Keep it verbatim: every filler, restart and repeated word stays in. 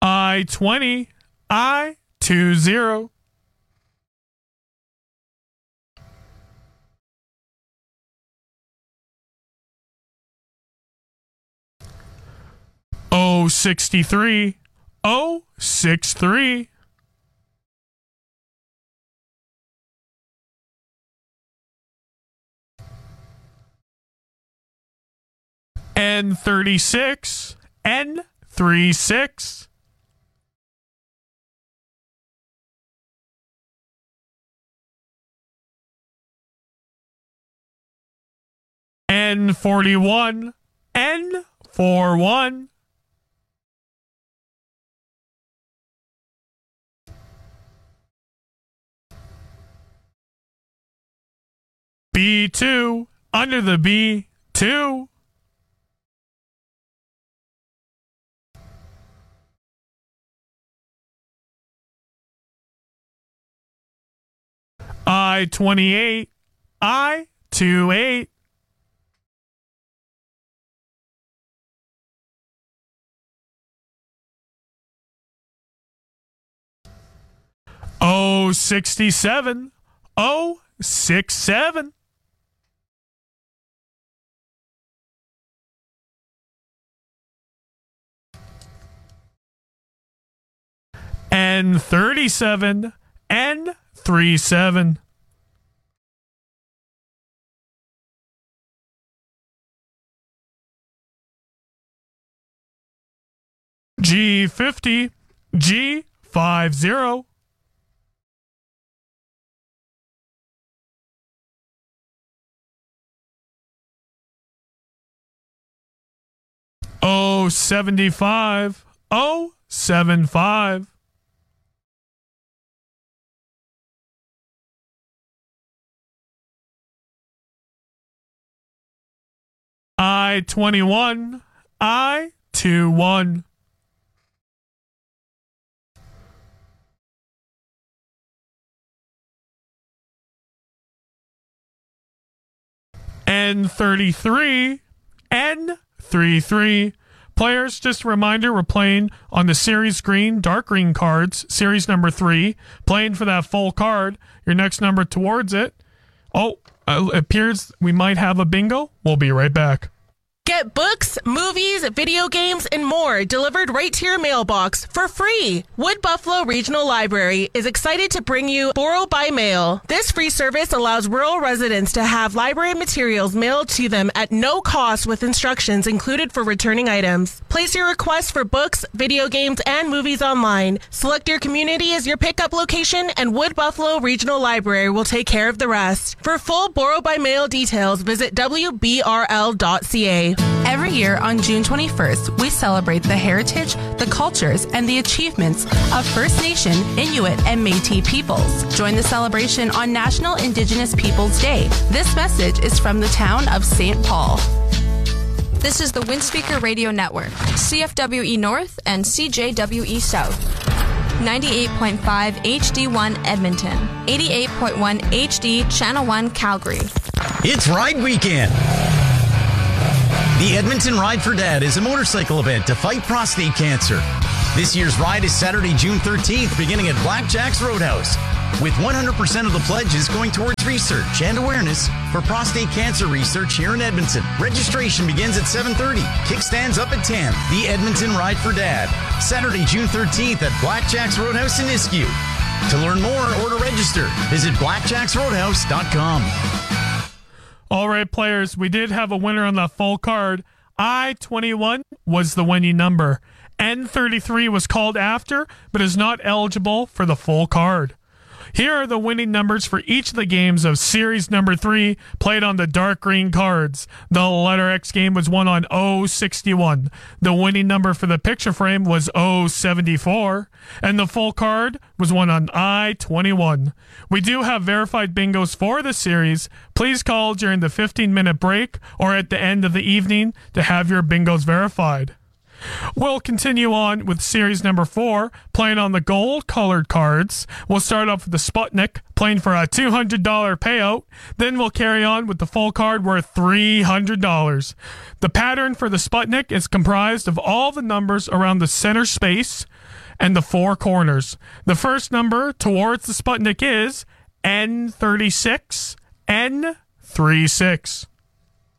I twenty, I twenty. O sixty-three, O sixty-three. N thirty-six, N thirty-six. N forty-one, N forty-one. B two, under the B two. I twenty-eight, I twenty-eight. O sixty-seven, O sixty-seven. N thirty-seven, N thirty-seven. G fifty, G fifty. O seventy-five, O seventy-five. I twenty-one, I twenty-one. N thirty-three, N thirty-three. Players, just a reminder, we're playing on the series green, dark green cards, series number three, playing for that full card. Your next number towards it. Oh, uh, it appears we might have a bingo. We'll be right back. Get books, movies, video games, and more delivered right to your mailbox for free. Wood Buffalo Regional Library is excited to bring you Borrow by Mail. This free service allows rural residents to have library materials mailed to them at no cost with instructions included for returning items. Place your request for books, video games, and movies online. Select your community as your pickup location, and Wood Buffalo Regional Library will take care of the rest. For full Borrow by Mail details, visit w b r l dot c a. Every year on June twenty-first, we celebrate the heritage, the cultures, and the achievements of First Nation, Inuit, and Métis peoples. Join the celebration on National Indigenous Peoples Day. This message is from the town of Saint Paul. This is the Windspeaker Radio Network, C F W E North and C J W E South. ninety-eight point five H D one Edmonton, eighty-eight point one H D Channel one Calgary. It's Ride Weekend. The Edmonton Ride for Dad is a motorcycle event to fight prostate cancer. This year's ride is Saturday, June thirteenth, beginning at Blackjack's Roadhouse, with one hundred percent of the pledges going towards research and awareness for prostate cancer research here in Edmonton. Registration begins at seven thirty. Kickstands up at ten. The Edmonton Ride for Dad, Saturday, June thirteenth at Blackjack's Roadhouse in Nisku. To learn more or to register, visit blackjacks roadhouse dot com. All right, players, we did have a winner on the full card. I twenty-one was the winning number. N thirty-three was called after, but is not eligible for the full card. Here are the winning numbers for each of the games of series number three played on the dark green cards. The letter X game was won on O sixty-one. The winning number for the picture frame was O seventy-four. And the full card was won on I twenty-one. We do have verified bingos for the series. Please call during the fifteen minute break or at the end of the evening to have your bingos verified. We'll continue on with series number four, playing on the gold-colored cards. We'll start off with the Sputnik, playing for a two hundred dollars payout. Then we'll carry on with the full card worth three hundred dollars. The pattern for the Sputnik is comprised of all the numbers around the center space and the four corners. The first number towards the Sputnik is N thirty-six N thirty-six.